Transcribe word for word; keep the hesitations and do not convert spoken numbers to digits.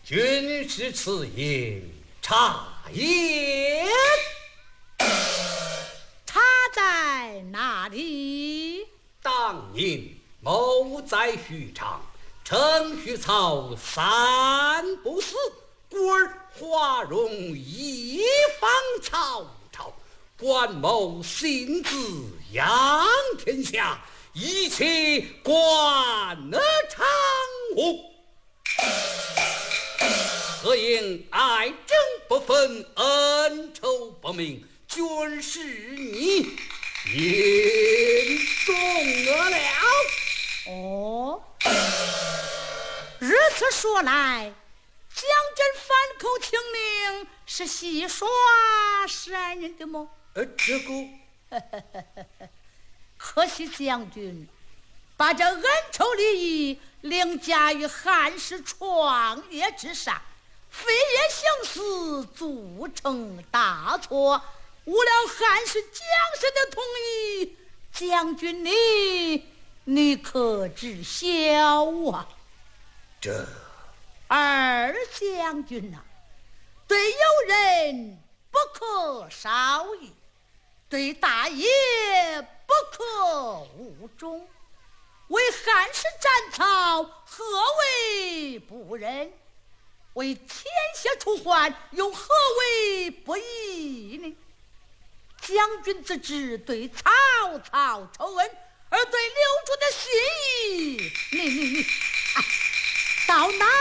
君是此言差也。 差在哪里？ 当年谋在许昌，陈许曹三不死，故而华容一方曹操。关某心自扬天下，一切关而长乎？何应爱憎不分，恩仇不明，均是你言中了。 哦，如此说来，将军反口请令是戏耍山人的吗？ 呃，这个可惜将军把这恩仇利益凌驾于汉室创业之上，非也行事，铸成大错，误了汉室将士的同意。将军你你可知晓啊？ 这二将军呐、啊，对友人不可少也，对大业不可误忠。为汉室斩草，何为不仁？为天下除患，又何为不义呢？将军自知对曹操仇恩，而对刘忠的心意，你你你，啊，到哪